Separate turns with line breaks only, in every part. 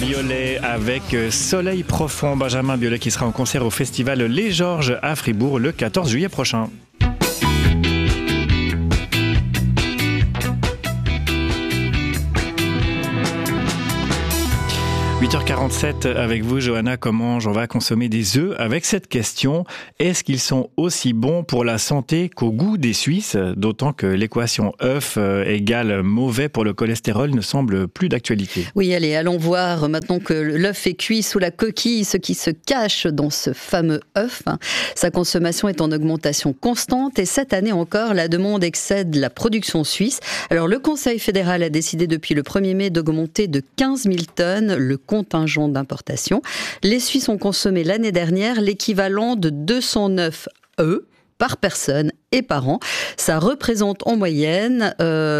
Biolay avec Soleil Profond. Benjamin Biolay qui sera en concert au festival Les Georges à Fribourg le 14 juillet prochain. « 8h47 avec vous, Johanna. Comment on va consommer des œufs avec cette question? Est-ce qu'ils sont aussi bons pour la santé qu'au goût des Suisses? D'autant que l'équation œuf égale mauvais pour le cholestérol ne semble plus d'actualité.
Oui, allez, allons voir maintenant que l'œuf est cuit sous la coquille, ce qui se cache dans ce fameux œuf. Sa consommation est en augmentation constante et cette année encore, la demande excède la production suisse. Alors le Conseil fédéral a décidé depuis le 1er mai d'augmenter de 15 000 tonnes le contingent d'importation. Les Suisses ont consommé l'année dernière l'équivalent de 209 œufs par personne et par an. Ça représente en moyenne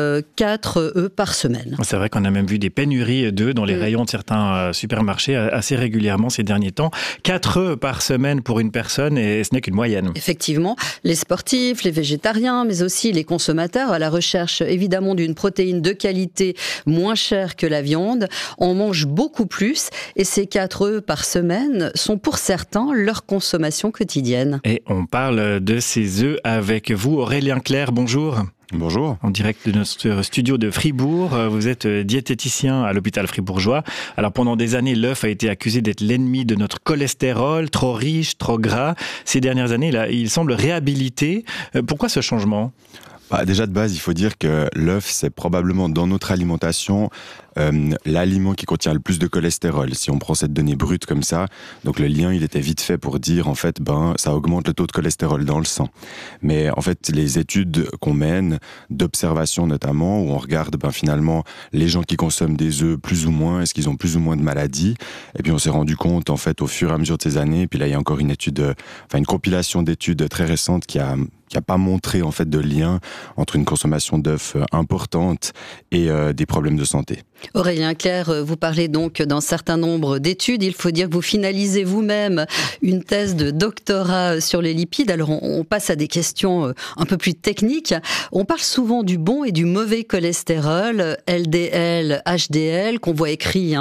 4 œufs par semaine.
C'est vrai qu'on a même vu des pénuries d'œufs dans les rayons de certains supermarchés assez régulièrement ces derniers temps. 4 œufs par semaine pour une personne et ce n'est qu'une moyenne.
Effectivement, les sportifs, les végétariens, mais aussi les consommateurs à la recherche évidemment d'une protéine de qualité moins chère que la viande, en mangent beaucoup plus et ces 4 œufs par semaine sont pour certains leur consommation quotidienne.
Et on parle de ces œufs avec vous, Aurélien Clerc, bonjour.
Bonjour.
En direct de notre studio de Fribourg, vous êtes diététicien à l'hôpital fribourgeois. Alors pendant des années, l'œuf a été accusé d'être l'ennemi de notre cholestérol, trop riche, trop gras. Ces dernières années, là, il semble réhabilité. Pourquoi ce changement ?
Déjà de base, il faut dire que l'œuf, c'est probablement dans notre alimentation l'aliment qui contient le plus de cholestérol. Si on prend cette donnée brute comme ça, donc le lien, il était vite fait pour dire en fait, ça augmente le taux de cholestérol dans le sang. Mais en fait, les études qu'on mène, d'observation notamment, où on regarde finalement les gens qui consomment des œufs plus ou moins, est-ce qu'ils ont plus ou moins de maladies, et puis on s'est rendu compte en fait au fur et à mesure de ces années, puis là il y a encore une étude, une compilation d'études très récentes qui a pas montré en fait de lien entre une consommation d'œufs importante et des problèmes de santé.
Aurélien Clerc, vous parlez donc d'un certain nombre d'études. Il faut dire que vous finalisez vous-même une thèse de doctorat sur les lipides. Alors on passe à des questions un peu plus techniques. On parle souvent du bon et du mauvais cholestérol, LDL, HDL, qu'on voit écrit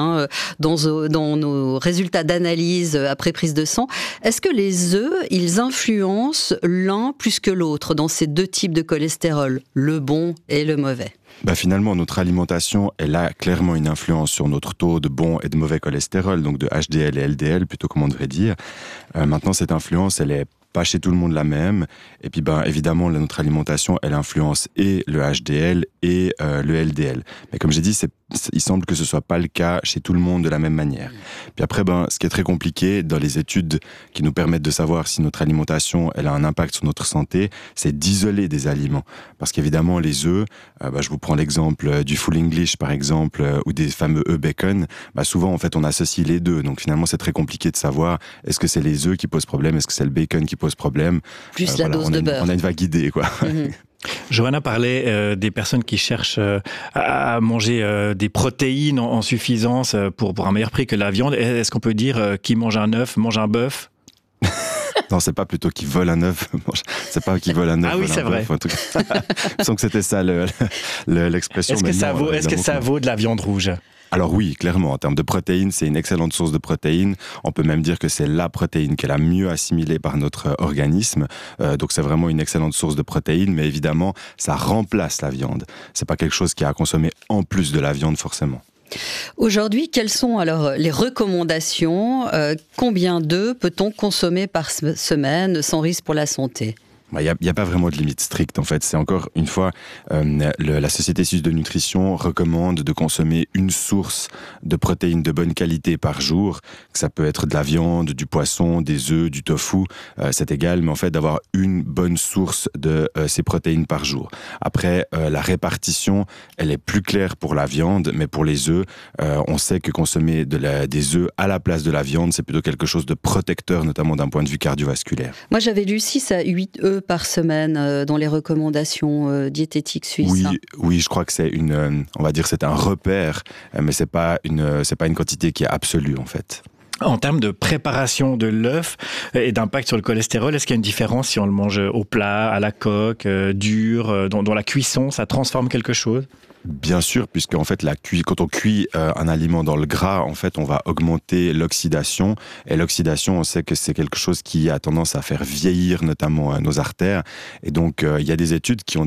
dans nos résultats d'analyse après prise de sang. Est-ce que les œufs, ils influencent l'un plus que l'autre dans ces deux types de cholestérol, le bon et le mauvais?
Finalement, notre alimentation, elle a clairement une influence sur notre taux de bon et de mauvais cholestérol, donc de HDL et LDL, plutôt comme on devrait dire. Maintenant, cette influence, elle est pas chez tout le monde la même. Et puis, évidemment, notre alimentation, elle influence et le HDL et le LDL. Mais comme j'ai dit, il semble que ce soit pas le cas chez tout le monde de la même manière. Puis après, ce qui est très compliqué dans les études qui nous permettent de savoir si notre alimentation, elle a un impact sur notre santé, c'est d'isoler des aliments. Parce qu'évidemment, les œufs, je vous prends l'exemple du Full English, par exemple, ou des fameux œufs bacon. Souvent, en fait, on associe les deux. Donc finalement, c'est très compliqué de savoir est-ce que c'est les œufs qui posent problème, est-ce que c'est le bacon qui pose problème.
Plus la dose de beurre.
On a une vague idée, quoi.
Johanna parlait des personnes qui cherchent à manger des protéines en suffisance pour un meilleur prix que la viande. Est-ce qu'on peut dire qui mange un œuf, mange un bœuf?
Non, c'est pas plutôt qu'ils volent un œuf. C'est pas qu'ils volent un œuf.
Ah oui, c'est vrai.
Je sens que c'était ça l'expression.
Est-ce que ça vaut de la viande rouge?
Alors oui, clairement, en termes de protéines, c'est une excellente source de protéines. On peut même dire que c'est la protéine qui est la mieux assimilée par notre organisme. Donc c'est vraiment une excellente source de protéines, mais évidemment, ça remplace la viande. C'est pas quelque chose qui est à consommer en plus de la viande forcément.
Aujourd'hui, quelles sont alors les recommandations? Combien d'œufs peut-on consommer par semaine sans risque pour la santé?
Il n'y a pas vraiment de limite stricte, en fait. C'est encore une fois, la Société suisse de nutrition recommande de consommer une source de protéines de bonne qualité par jour. Ça peut être de la viande, du poisson, des œufs, du tofu, c'est égal, mais en fait d'avoir une bonne source de ces protéines par jour. Après, la répartition, elle est plus claire pour la viande, mais pour les œufs, on sait que consommer des œufs à la place de la viande, c'est plutôt quelque chose de protecteur, notamment d'un point de vue cardiovasculaire.
Moi, j'avais lu 6 à 8 œufs par semaine dans les recommandations diététiques suisses.
Oui, je crois que c'est on va dire c'est un repère, mais c'est pas une quantité qui est absolue en fait.
En termes de préparation de l'œuf et d'impact sur le cholestérol, est-ce qu'il y a une différence si on le mange au plat, à la coque, dur, dans la cuisson, ça transforme quelque chose ?
Bien sûr, puisque en fait quand on cuit un aliment dans le gras, en fait on va augmenter l'oxydation, et l'oxydation, on sait que c'est quelque chose qui a tendance à faire vieillir notamment nos artères, et donc il y a des études qui ont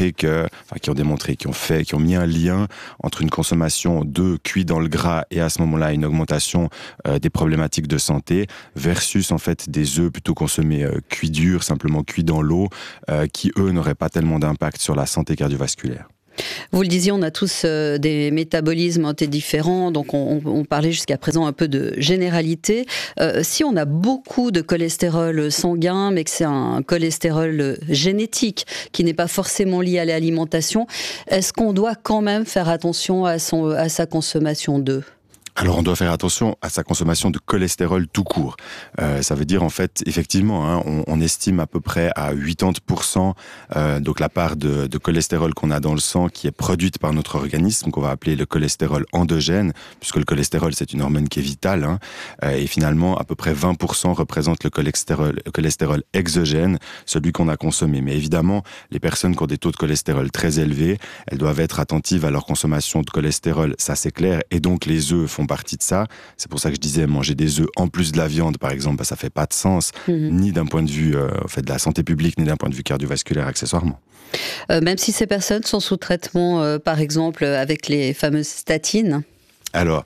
mis un lien entre une consommation d'œufs cuits dans le gras et à ce moment-là une augmentation des problématiques de santé versus en fait des œufs plutôt consommés cuits durs, simplement cuits dans l'eau, qui eux n'auraient pas tellement d'impact sur la santé cardiovasculaire.
Vous le disiez, on a tous des métabolismes différents, donc on parlait jusqu'à présent un peu de généralité. Si on a beaucoup de cholestérol sanguin, mais que c'est un cholestérol génétique qui n'est pas forcément lié à l'alimentation, est-ce qu'on doit quand même faire attention à sa consommation d'œufs ?
Alors on doit faire attention à sa consommation de cholestérol tout court. Ça veut dire en fait, effectivement, on estime à peu près à 80% donc la part de cholestérol qu'on a dans le sang qui est produite par notre organisme, qu'on va appeler le cholestérol endogène, puisque le cholestérol c'est une hormone qui est vitale, et finalement à peu près 20% représente le cholestérol exogène, celui qu'on a consommé. Mais évidemment, les personnes qui ont des taux de cholestérol très élevés, elles doivent être attentives à leur consommation de cholestérol, ça c'est clair, et donc les œufs font partie de ça. C'est pour ça que je disais manger des œufs en plus de la viande, par exemple, ça fait pas de sens, ni d'un point de vue de la santé publique, ni d'un point de vue cardiovasculaire accessoirement.
Même si ces personnes sont sous traitement, par exemple, avec les fameuses statines.
Alors,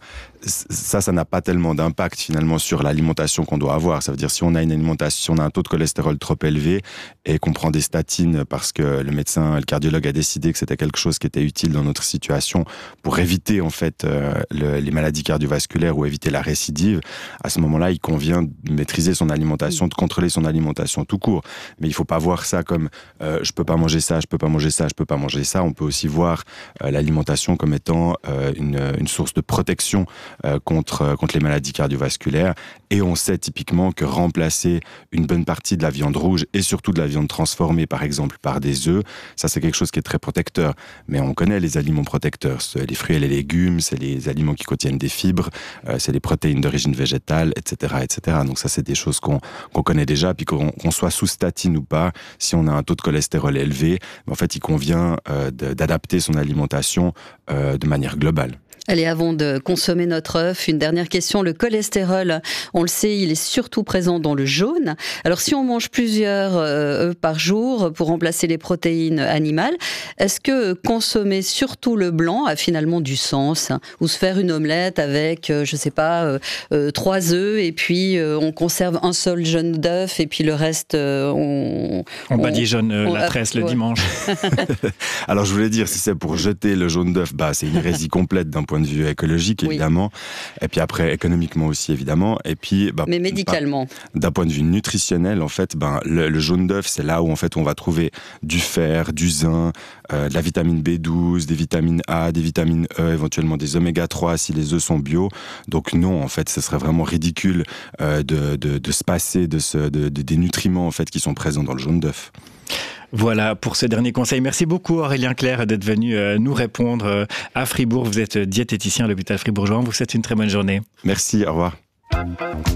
ça n'a pas tellement d'impact finalement sur l'alimentation qu'on doit avoir. Ça veut dire si on a une alimentation, si on a un taux de cholestérol trop élevé et qu'on prend des statines parce que le médecin, le cardiologue a décidé que c'était quelque chose qui était utile dans notre situation pour éviter en fait les maladies cardiovasculaires ou éviter la récidive, à ce moment-là, il convient de maîtriser son alimentation, de contrôler son alimentation tout court. Mais il faut pas voir ça comme je peux pas manger ça, je peux pas manger ça, je peux pas manger ça. On peut aussi voir l'alimentation comme étant une source de protection contre les maladies cardiovasculaires, et on sait typiquement que remplacer une bonne partie de la viande rouge et surtout de la viande transformée par exemple par des œufs, ça c'est quelque chose qui est très protecteur. Mais on connaît les aliments protecteurs, les fruits et les légumes, c'est les aliments qui contiennent des fibres, c'est les protéines d'origine végétale, etc., etc. Donc ça c'est des choses qu'on connaît déjà, puis qu'on soit sous statine ou pas, si on a un taux de cholestérol élevé, en fait il convient d'adapter son alimentation de manière globale.
Allez, avant de consommer notre œuf, une dernière question. Le cholestérol, on le sait, il est surtout présent dans le jaune. Alors, si on mange plusieurs œufs par jour pour remplacer les protéines animales, est-ce que consommer surtout le blanc a finalement du sens ? Ou se faire une omelette avec, 3 œufs et puis on conserve un seul jaune d'œuf et puis le reste,
on badigeonne la tresse le dimanche.
Alors, je voulais dire, si c'est pour jeter le jaune d'œuf, c'est une hérésie complète d'un point de vue écologique, évidemment. Oui. Et puis après, économiquement aussi, évidemment. Et puis,
mais médicalement.
D'un point de vue nutritionnel, en fait, le jaune d'œuf, c'est là où, en fait, on va trouver du fer, du zinc, de la vitamine B12, des vitamines A, des vitamines E, éventuellement des oméga 3 si les œufs sont bio. Donc non, en fait, ce serait vraiment ridicule de se passer des nutriments, en fait, qui sont présents dans le jaune d'œuf.
Voilà pour ce dernier conseil. Merci beaucoup Aurélien Clerc d'être venu nous répondre à Fribourg. Vous êtes diététicien à l'hôpital fribourgeois. On vous souhaite une très bonne journée.
Merci, au revoir.